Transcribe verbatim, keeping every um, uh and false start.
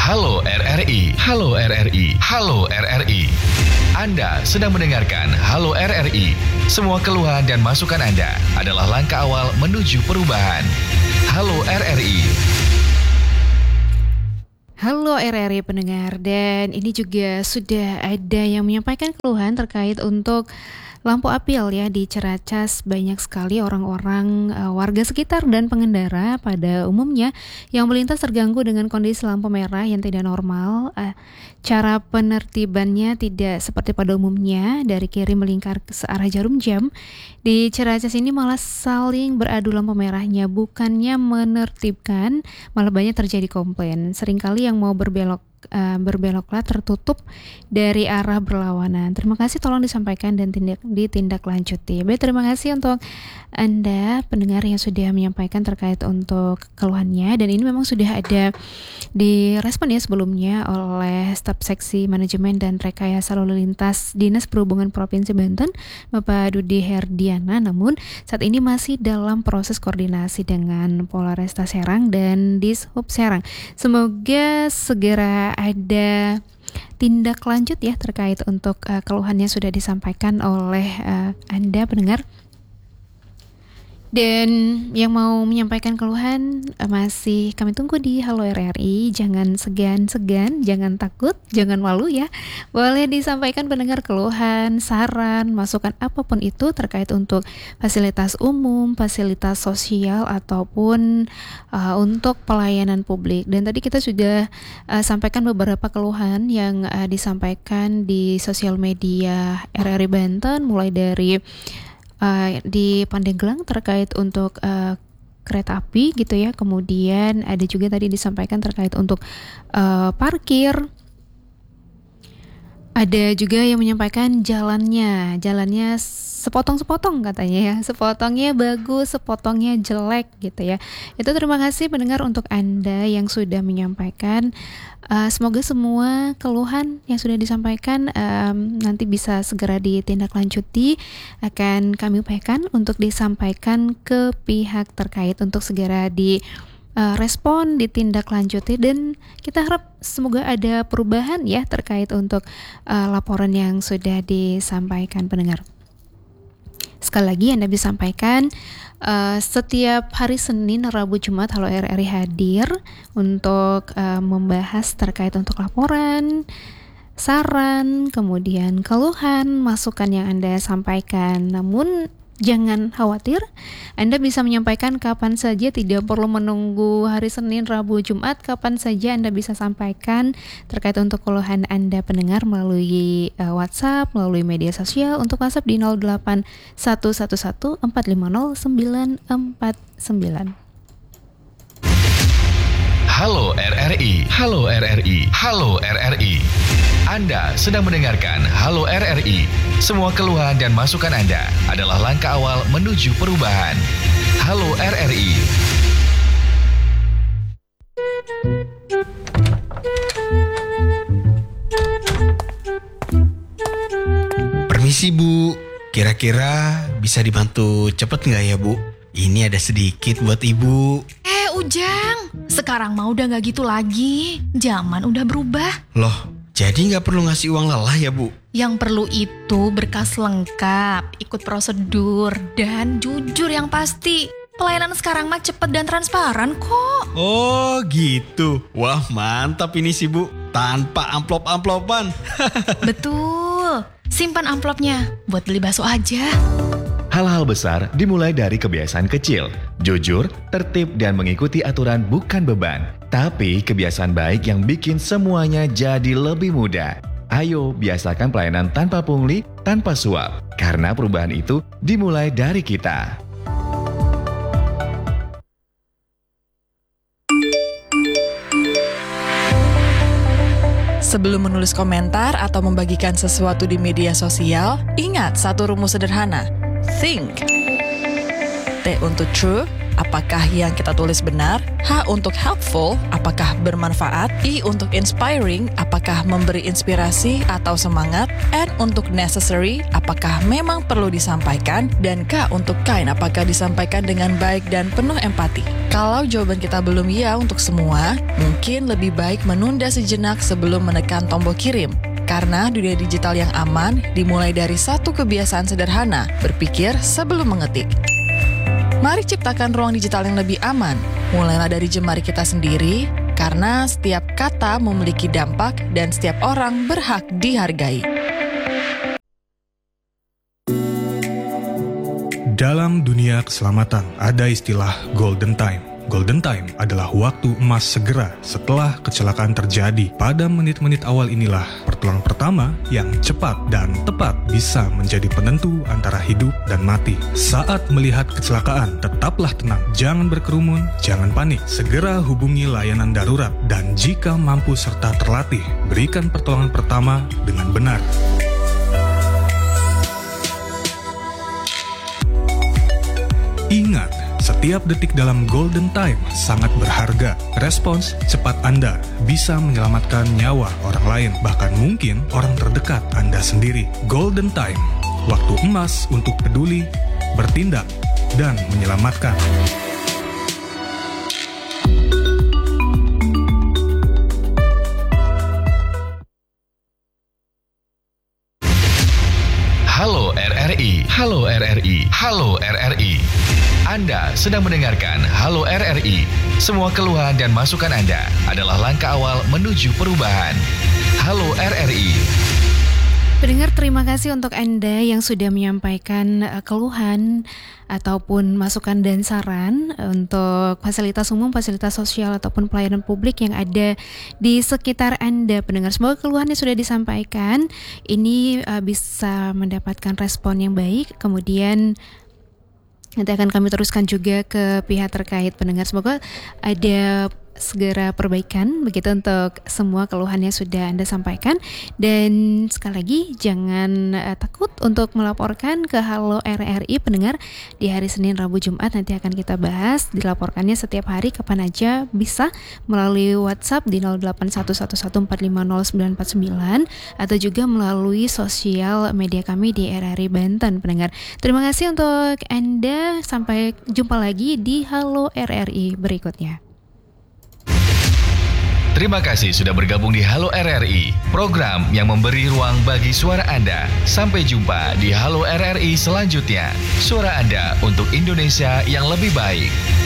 Halo R R I, Halo R R I, Halo R R I. Anda sedang mendengarkan Halo R R I. Semua keluhan dan masukan Anda adalah langkah awal menuju perubahan. Halo R R I. Halo R R I pendengar, dan ini juga sudah ada yang menyampaikan keluhan terkait untuk lampu apil ya di Ciracas. Banyak sekali orang-orang uh, warga sekitar dan pengendara pada umumnya yang melintas terganggu dengan kondisi lampu merah yang tidak normal. Uh, cara penertibannya tidak seperti pada umumnya, dari kiri melingkar ke searah jarum jam. Di Ciracas ini malah saling beradu lampu merahnya, bukannya menertibkan, malah banyak terjadi komplain. Seringkali yang mau berbelok Uh, berbeloklah tertutup dari arah berlawanan. Terima kasih, tolong disampaikan dan tindak, ditindaklanjuti. Baik, terima kasih untuk Anda pendengar yang sudah menyampaikan terkait untuk keluhannya, dan ini memang sudah ada direspon ya sebelumnya oleh staf seksi manajemen dan rekayasa lalu lintas Dinas Perhubungan Provinsi Banten, Bapak Dudi Herdiana. Namun saat ini masih dalam proses koordinasi dengan Polresta Serang dan Dishub Serang. Semoga segera ada tindak lanjut ya terkait untuk uh, keluhannya sudah disampaikan oleh uh, Anda pendengar. Dan yang mau menyampaikan keluhan uh, masih kami tunggu di Halo R R I. Jangan segan-segan, jangan takut, jangan malu ya. Boleh disampaikan pendengar keluhan, saran, masukan apapun itu terkait untuk fasilitas umum, fasilitas sosial ataupun uh, untuk pelayanan publik. Dan tadi kita sudah uh, sampaikan beberapa keluhan yang uh, disampaikan di sosial media R R I Banten, mulai dari Uh, di Pandeglang terkait untuk uh, kereta api gitu ya. Kemudian ada juga tadi disampaikan terkait untuk uh, parkir. Ada juga yang menyampaikan jalannya, jalannya sepotong-sepotong katanya ya, sepotongnya bagus, sepotongnya jelek gitu ya. Itu terima kasih pendengar untuk Anda yang sudah menyampaikan. Uh, semoga semua keluhan yang sudah disampaikan um, nanti bisa segera ditindaklanjuti. Akan kami upayakan untuk disampaikan ke pihak terkait untuk segera di Uh, respon, ditindaklanjuti, dan kita harap semoga ada perubahan ya terkait untuk uh, laporan yang sudah disampaikan pendengar. Sekali lagi Anda bisa sampaikan uh, setiap hari Senin, Rabu, Jumat Halo R R I hadir untuk uh, membahas terkait untuk laporan, saran, kemudian keluhan, masukan yang Anda sampaikan. Namun jangan khawatir, Anda bisa menyampaikan kapan saja, tidak perlu menunggu hari Senin, Rabu, Jumat. Kapan saja Anda bisa sampaikan terkait untuk keluhan Anda pendengar melalui uh, WhatsApp, melalui media sosial. Untuk WhatsApp di nol delapan satu satu satu empat lima nol sembilan empat sembilan. Halo R R I, Halo R R I, Halo R R I. Anda sedang mendengarkan Halo R R I. Semua keluhan dan masukan Anda adalah langkah awal menuju perubahan. Halo R R I. Permisi Bu, kira-kira bisa dibantu cepet nggak ya Bu? Ini ada sedikit buat Ibu. Eh Ujang, sekarang mah udah gak gitu lagi. Zaman udah berubah. Loh, jadi gak perlu ngasih uang lelah ya Bu? Yang perlu itu berkas lengkap, ikut prosedur, dan jujur yang pasti. Pelayanan sekarang mah cepet dan transparan kok. Oh gitu. Wah mantap ini sih Bu. Tanpa amplop-amplopan. Betul. Simpan amplopnya buat beli bakso aja. Hal-hal besar dimulai dari kebiasaan kecil. Jujur, tertib, dan mengikuti aturan bukan beban, tapi kebiasaan baik yang bikin semuanya jadi lebih mudah. Ayo biasakan pelayanan tanpa pungli, tanpa suap, karena perubahan itu dimulai dari kita. Sebelum menulis komentar atau membagikan sesuatu di media sosial, ingat satu rumus sederhana. Think. T untuk true, apakah yang kita tulis benar? H untuk helpful, apakah bermanfaat? I untuk inspiring, apakah memberi inspirasi atau semangat? N untuk necessary, apakah memang perlu disampaikan? Dan K untuk kind, apakah disampaikan dengan baik dan penuh empati? Kalau jawaban kita belum ya untuk semua, mungkin lebih baik menunda sejenak sebelum menekan tombol kirim. Karena dunia digital yang aman dimulai dari satu kebiasaan sederhana, berpikir sebelum mengetik. Mari ciptakan ruang digital yang lebih aman. Mulailah dari jemari kita sendiri, karena setiap kata memiliki dampak dan setiap orang berhak dihargai. Dalam dunia keselamatan ada istilah golden time. Golden time adalah waktu emas segera setelah kecelakaan terjadi. Pada menit-menit awal inilah pertolongan pertama yang cepat dan tepat bisa menjadi penentu antara hidup dan mati. Saat melihat kecelakaan, tetaplah tenang, jangan berkerumun, jangan panik. Segera hubungi layanan darurat dan jika mampu serta terlatih, berikan pertolongan pertama dengan benar. Ingat, setiap detik dalam golden time sangat berharga. Respons cepat Anda bisa menyelamatkan nyawa orang lain, bahkan mungkin orang terdekat Anda sendiri. Golden time, waktu emas untuk peduli, bertindak, dan menyelamatkan. Halo R R I, Halo R R I, Halo R R I. Anda sedang mendengarkan Halo R R I. Semua keluhan dan masukan Anda adalah langkah awal menuju perubahan. Halo R R I. Pendengar, terima kasih untuk Anda yang sudah menyampaikan uh, keluhan ataupun masukan dan saran untuk fasilitas umum, fasilitas sosial ataupun pelayanan publik yang ada di sekitar Anda. Pendengar, semoga keluhannya sudah disampaikan. Ini uh, bisa mendapatkan respon yang baik, kemudian nanti akan kami teruskan juga ke pihak terkait. Pendengar, semoga ada segera perbaikan begitu untuk semua keluhan yang sudah Anda sampaikan. Dan sekali lagi jangan uh, takut untuk melaporkan ke Halo R R I. Pendengar, di hari Senin, Rabu, Jumat nanti akan kita bahas. Dilaporkannya setiap hari kapan aja bisa melalui WhatsApp di nol delapan satu satu satu empat lima nol sembilan empat sembilan atau juga melalui sosial media kami di R R I Banten. Pendengar, terima kasih untuk Anda. Sampai jumpa lagi di Halo R R I berikutnya. Terima kasih sudah bergabung di Halo R R I, program yang memberi ruang bagi suara Anda. Sampai jumpa di Halo R R I selanjutnya. Suara Anda untuk Indonesia yang lebih baik.